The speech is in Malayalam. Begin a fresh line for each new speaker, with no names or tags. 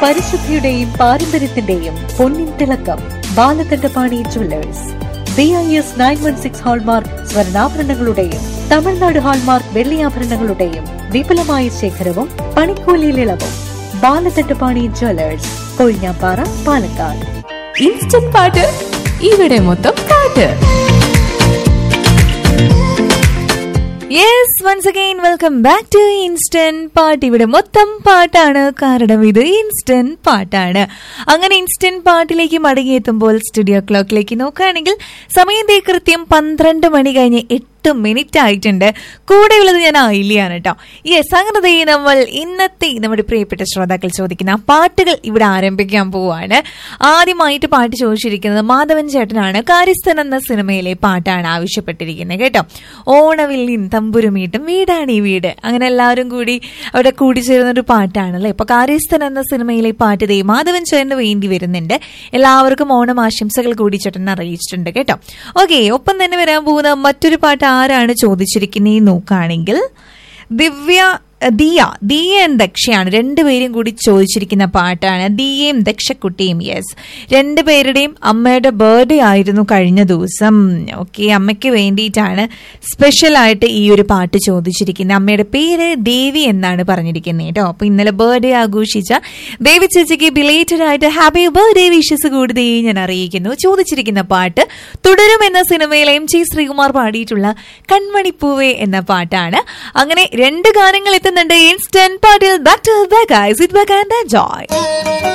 പരിശുദ്ധിയുടെയും പാരമ്പര്യത്തിന്റെയും പൊന്നിൻ തിളക്കം. Balakandapani jewellers. BIS 916 hallmark സ്വർണ്ണാഭരണങ്ങളുടെയും Tamil Nadu hallmark വെള്ളിയാഭരണങ്ങളുടെയും വിപുലമായ ശേഖരവും പണിക്കൂലിയിൽ ഇളവും. ബാലകണ്ഠപാണി ജുവല്ലേഴ്സ്, കൊഴിഞ്ഞാപ്പാറ, പാലക്കാട്.
ഇൻസ്റ്റന്റ് പാട്ട്, ഇവിടെ മൊത്തം പാട്ട്. Yes, once again welcome back to instant പാട്ട്. ഇവിടെ മൊത്തം പാട്ടാണ്, കാരണം ഇത് ഇൻസ്റ്റന്റ് പാട്ടാണ്. അങ്ങനെ ഇൻസ്റ്റന്റ് പാട്ടിലേക്ക് മടങ്ങിയെത്തുമ്പോൾ സ്റ്റുഡിയോ ക്ലോക്കിലേക്ക് നോക്കുകയാണെങ്കിൽ സമയം കൃത്യം 12 മണി കഴിഞ്ഞ് 8 മിനിറ്റ് ആയിട്ടുണ്ട്. കൂടെയുള്ളത് ഞാൻ ആയില്ലാണ് കേട്ടോ. യെസ്, അങ്ങനെ നമ്മൾ ഇന്നത്തെ നമ്മുടെ പ്രിയപ്പെട്ട ശ്രോതാക്കൾ ചോദിക്കുന്ന പാട്ടുകൾ ഇവിടെ ആരംഭിക്കാൻ പോവാണ്. ആദ്യമായിട്ട് പാട്ട് ചോദിച്ചിരിക്കുന്നത് മാധവൻ ചേട്ടനാണ്. കാര്യസ്ഥൻ എന്ന സിനിമയിലെ പാട്ടാണ് ആവശ്യപ്പെട്ടിരിക്കുന്നത് കേട്ടോ. ഓണവില്ലിൻ തമ്പുരുമീട്ടും വീടാണ് ഈ വീട്, അങ്ങനെ എല്ലാവരും കൂടി അവിടെ കൂടിച്ചേരുന്ന ഒരു പാട്ടാണല്ലേ. ഇപ്പൊ കാര്യസ്ഥൻ എന്ന സിനിമയിലെ പാട്ട് ദേ മാധവൻ ചേട്ടന് വേണ്ടി വരുന്നുണ്ട്. എല്ലാവർക്കും ഓണം ആശംസകൾ കൂടി ചേട്ടൻ അറിയിച്ചിട്ടുണ്ട് കേട്ടോ. ഓക്കെ, ഒപ്പം തന്നെ വരാൻ പോകുന്ന മറ്റൊരു പാട്ട് ആരാണ് ചോദിച്ചിരിക്കുന്നത് നോക്കുകയാണെങ്കിൽ ദിയ ആൻഡ് ദക്ഷയാണ്. രണ്ടുപേരും കൂടി ചോദിച്ചിരിക്കുന്ന പാട്ടാണ്. ദിയയും ദക്ഷക്കുട്ടിയും. യെസ്, രണ്ടുപേരുടെയും അമ്മയുടെ ബർത്ത്ഡേ ആയിരുന്നു കഴിഞ്ഞ ദിവസം. ഓക്കെ, അമ്മയ്ക്ക് വേണ്ടിയിട്ടാണ് സ്പെഷ്യൽ ആയിട്ട് ഈ ഒരു പാട്ട് ചോദിച്ചിരിക്കുന്നത്. അമ്മയുടെ പേര് ദേവി എന്നാണ് പറഞ്ഞിരിക്കുന്നത് കേട്ടോ. അപ്പൊ ഇന്നലെ ബർത്ത്ഡേ ആഘോഷിച്ച ദേവി ചേച്ചിക്ക് ബിലേറ്റഡ് ആയിട്ട് ഹാപ്പി ബർത്ത്ഡേ വിഷസ് കൂടി ഞാൻ അറിയിക്കുന്നു. ചോദിച്ചിരിക്കുന്ന പാട്ട് തുടരും എന്ന സിനിമയിലെ MG ശ്രീകുമാർ പാടിയിട്ടുള്ള കൺമണിപ്പൂവേ എന്ന പാട്ടാണ്. അങ്ങനെ രണ്ട് ഗാനങ്ങൾ എത്തുന്നുണ്ട് ഇൻസ്റ്റന്റ് പാട്ടിൽ. Back to back guys, sit back and enjoy.